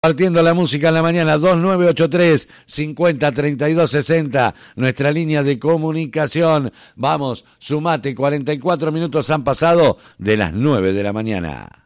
Partiendo la música en la mañana, 2983 50 32 60, nuestra línea de comunicación. Vamos, sumate, 44 minutos han pasado de las 9 de la mañana.